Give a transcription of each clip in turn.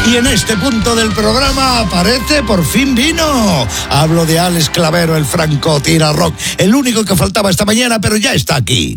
Y en este punto del programa aparece Por fin vino. Hablo de Alex Clavero, el Francotira Rock, el único que faltaba esta mañana, pero ya está aquí.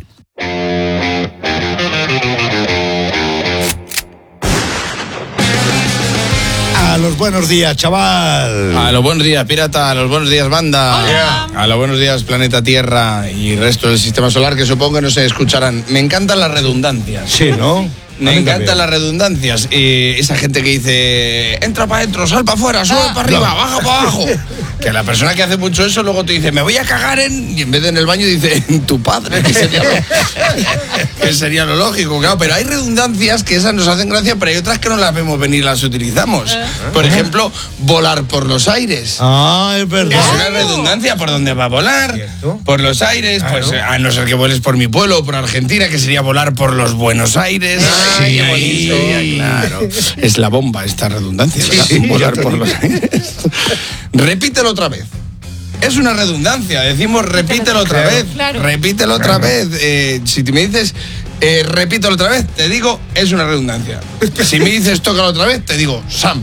A los buenos días, chaval. A los buenos días, pirata. A los buenos días, banda. Hola. A los buenos días, planeta Tierra y resto del sistema solar, que supongo que no se escucharán. Me encantan las redundancias. Sí, ¿no? Me encantan las redundancias. Esa gente que dice, entra para adentro, sal para afuera, sube para arriba, baja para abajo. Que la persona que hace mucho eso luego te dice, me voy a cagar en... Y en vez de en el baño dice, en tu padre, que sería lo lógico, claro. Pero hay redundancias que esas nos hacen gracia, pero hay otras que no las vemos venir y las utilizamos. Por ejemplo, volar por los aires. Ah, es verdad. Es una redundancia. ¿Por dónde va a volar? ¿Cierto? Por los aires, pues a no ser que vueles por mi pueblo o por Argentina, que sería volar por los Buenos Aires. Sí, Qué bonito. Claro. Es la bomba esta redundancia, ¿verdad? Sí, Volar ya te por digo. los aires. Repítelo otra vez. Es una redundancia. Decimos repítelo otra vez. Claro. Repítelo otra vez. Si te me dices repítelo otra vez, te digo es una redundancia. Si me dices tócalo otra vez, te digo Sam.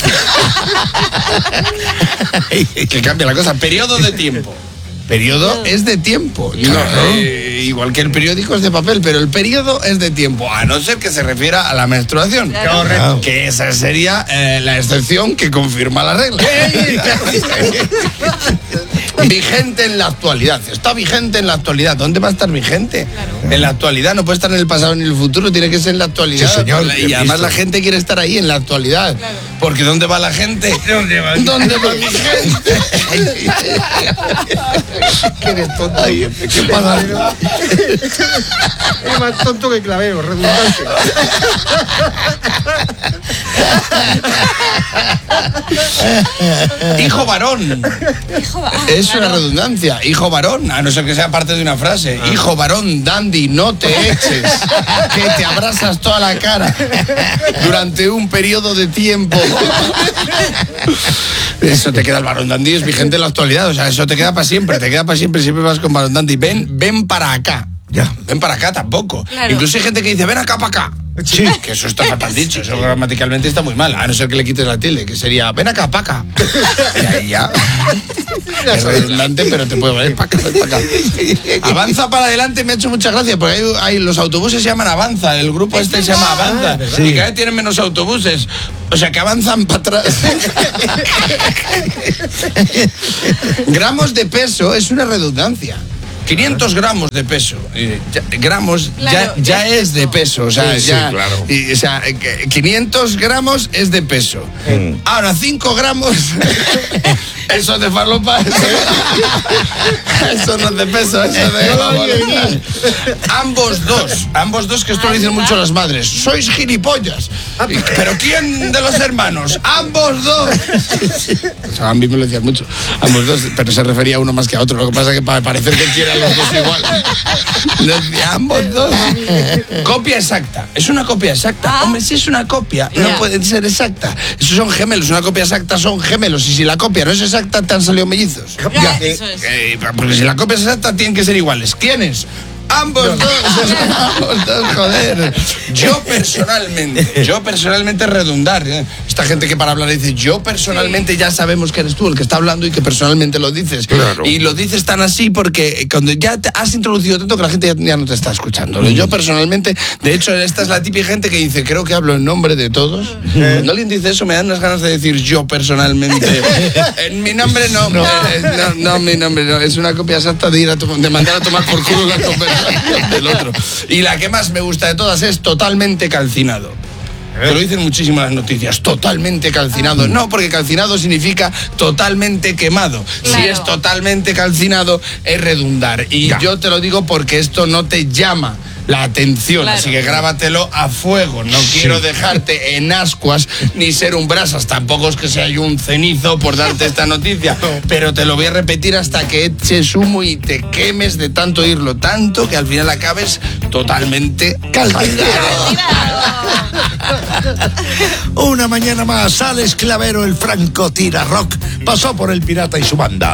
Que cambia la cosa. Periodo de tiempo. Periodo es de tiempo. Claro. Igual que el periódico es de papel, pero el periodo es de tiempo, a no ser que se refiera a la menstruación. Claro. Correcto. Que esa sería la excepción que confirma la regla. Vigente en la actualidad. Está vigente en la actualidad. ¿Dónde va a estar vigente? Claro. En la actualidad. No puede estar en el pasado ni en el futuro. Tiene que ser en la actualidad. Sí, señor. Y además la gente quiere estar ahí en la actualidad. Claro. Porque ¿dónde va la gente? ¿Dónde va mi gente? Que eres tonto. Ay, qué pasa. Es más tonto que Clavero, redundante. Hijo varón. Es una redundancia. Hijo varón, a no ser que sea parte de una frase. Hijo varón, dandy, no te eches. Que te abrazas toda la cara durante un periodo de tiempo. Eso te queda el varón dandy, es vigente en la actualidad. O sea, eso te queda para siempre. Te queda para siempre. Siempre vas con varón dandy. Ven para acá. Ya. Ven para acá tampoco. Claro. Incluso hay gente que dice, ven acá para acá. Sí. Que eso está fatal dicho, eso gramaticalmente está muy mal, a no ser que le quites la tilde, que sería, ven acá, paca. Y ahí ya. Es redundante, pero te puede valer paca, paca. Avanza para adelante me ha hecho mucha gracia, porque hay los autobuses se llaman Avanza, el grupo este se llama Avanza, sí. y cada vez tienen menos autobuses, o sea que avanzan para atrás. Gramos de peso es una redundancia. 500 gramos de peso. Gramos Claro, ya ya es de peso. O sea, Sí, ya, sí, claro. o sea, 500 gramos es de peso. Ahora, 5 gramos, eso es de farlopa. Eso no es de peso, eso es de... Ambos dos, que esto lo dicen mucho las madres. Sois gilipollas. ¿Pero quién de los hermanos? Ambos dos. O sea, a mí me lo decían mucho. Ambos dos, pero se refería a uno más que a otro. Lo que pasa es que para parecer que quieren los dos igual. Decía, ambos dos. Copia exacta. Es una copia exacta. Hombre, si es una copia, no puede ser exacta. Esos son gemelos. Una copia exacta son gemelos. Y si la copia no es exacta, te han salido mellizos. Ya, eso es. Porque si la copia es exacta, tienen que ser iguales. ¿Quiénes? Ambos dos, joder. Yo personalmente redundar. Esta gente que para hablar dice, yo personalmente ya sabemos que eres tú el que está hablando y que personalmente lo dices. Claro. Y lo dices tan así porque cuando ya te has introducido tanto que la gente ya no te está escuchando. Yo personalmente, de hecho, esta es la típica gente que dice, creo que hablo en nombre de todos. Cuando alguien dice eso, me dan unas ganas de decir yo personalmente. En mi nombre no. No, mi nombre no. Es una copia exacta de ir de mandar a tomar por culo la conversación del otro. Y la que más me gusta de todas es totalmente calcinado. Te lo dicen muchísimo las noticias, totalmente calcinado. No, porque calcinado significa totalmente quemado. Claro. Si es totalmente calcinado, es redundar. Y yo te lo digo porque esto no te llama la atención, Claro. así que grábatelo a fuego. No quiero dejarte en ascuas ni ser un brasas, tampoco es que sea yo un cenizo por darte esta noticia, pero te lo voy a repetir hasta que eches humo y te quemes de tanto oírlo, tanto que al final acabes totalmente calcinado. Una mañana más, Alex Clavero, el Francotira Rock, pasó por el Pirata y su banda.